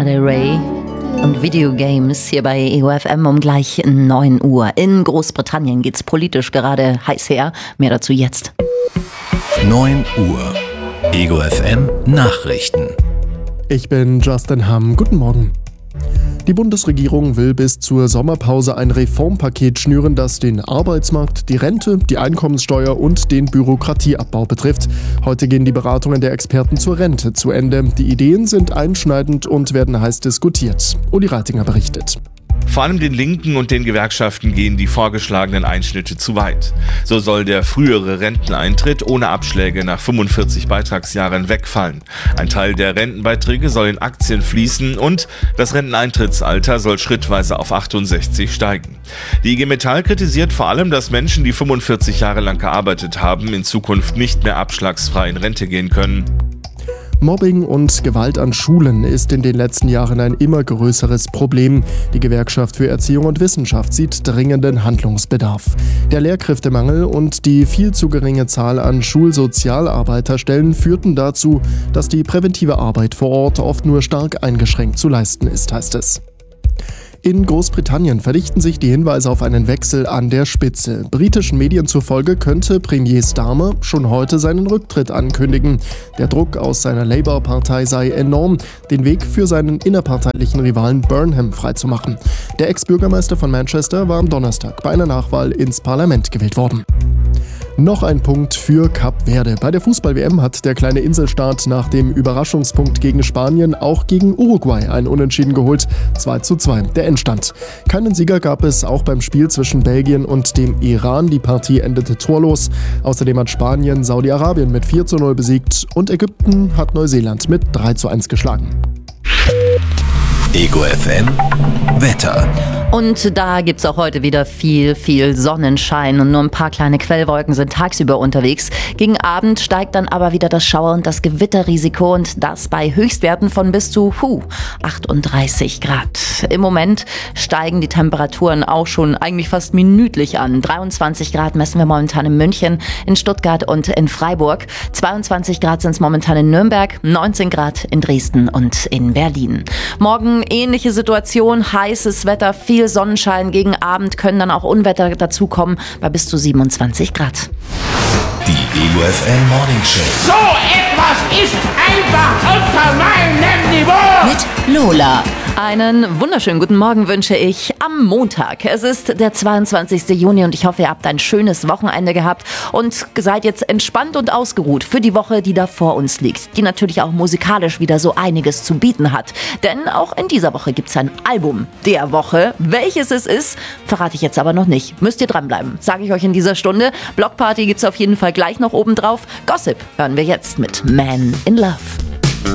Lana Del Rey und Videogames hier bei Ego FM um gleich 9 Uhr. In Großbritannien geht's politisch gerade heiß her. Mehr dazu jetzt. 9 Uhr. Ego FM Nachrichten. Ich bin Justin Hamm. Guten Morgen. Die Bundesregierung will bis zur Sommerpause ein Reformpaket schnüren, das den Arbeitsmarkt, die Rente, die Einkommenssteuer und den Bürokratieabbau betrifft. Heute gehen die Beratungen der Experten zur Rente zu Ende. Die Ideen sind einschneidend und werden heiß diskutiert. Uli Reitinger berichtet. Vor allem den Linken und den Gewerkschaften gehen die vorgeschlagenen Einschnitte zu weit. So soll der frühere Renteneintritt ohne Abschläge nach 45 Beitragsjahren wegfallen. Ein Teil der Rentenbeiträge soll in Aktien fließen und das Renteneintrittsalter soll schrittweise auf 68 steigen. Die IG Metall kritisiert vor allem, dass Menschen, die 45 Jahre lang gearbeitet haben, in Zukunft nicht mehr abschlagsfrei in Rente gehen können. Mobbing und Gewalt an Schulen ist in den letzten Jahren ein immer größeres Problem. Die Gewerkschaft für Erziehung und Wissenschaft sieht dringenden Handlungsbedarf. Der Lehrkräftemangel und die viel zu geringe Zahl an Schulsozialarbeiterstellen führten dazu, dass die präventive Arbeit vor Ort oft nur stark eingeschränkt zu leisten ist, heißt es. In Großbritannien verdichten sich die Hinweise auf einen Wechsel an der Spitze. Britischen Medien zufolge könnte Premier Starmer schon heute seinen Rücktritt ankündigen. Der Druck aus seiner Labour-Partei sei enorm, den Weg für seinen innerparteilichen Rivalen Burnham freizumachen. Der Ex-Bürgermeister von Manchester war am Donnerstag bei einer Nachwahl ins Parlament gewählt worden. Noch ein Punkt für Kap Verde. Bei der Fußball-WM hat der kleine Inselstaat nach dem Überraschungspunkt gegen Spanien auch gegen Uruguay ein Unentschieden geholt. 2:2 der Endstand. Keinen Sieger gab es auch beim Spiel zwischen Belgien und dem Iran. Die Partie endete torlos. Außerdem hat Spanien Saudi-Arabien mit 4:0 besiegt und Ägypten hat Neuseeland mit 3:1 geschlagen. Ego FM Wetter. Und da gibt's auch heute wieder viel Sonnenschein und nur ein paar kleine Quellwolken sind tagsüber unterwegs. Gegen Abend steigt dann aber wieder das Schauer- und das Gewitterrisiko und das bei Höchstwerten von bis zu 38 Grad. Im Moment steigen die Temperaturen auch schon eigentlich fast minütlich an. 23 Grad messen wir momentan in München, in Stuttgart und in Freiburg. 22 Grad sind es momentan in Nürnberg, 19 Grad in Dresden und in Berlin. Morgen ähnliche Situation, heißes Wetter, viel Sonnenschein. Gegen Abend können dann auch Unwetter dazukommen bei bis zu 27 Grad. Die Ego FM Morning Show. So etwas ist einfach unter meinem Niveau. Mit Lola. Einen wunderschönen guten Morgen wünsche ich am Montag. Es ist der 22. Juni und ich hoffe, ihr habt ein schönes Wochenende gehabt und seid jetzt entspannt und ausgeruht für die Woche, die da vor uns liegt, die natürlich auch musikalisch wieder so einiges zu bieten hat. Denn auch in dieser Woche gibt es ein Album der Woche. Welches es ist, verrate ich jetzt aber noch nicht. Müsst ihr dranbleiben, sage ich euch in dieser Stunde. Blockparty gibt es auf jeden Fall gleich noch oben drauf. Gossip hören wir jetzt mit Man in Love.